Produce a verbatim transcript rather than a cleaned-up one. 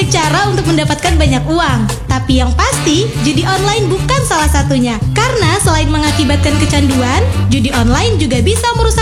banyak cara untuk mendapatkan banyak uang. Tapi yang pasti, judi online bukan salah satunya. Karena selain mengakibatkan kecanduan, judi online juga bisa merusak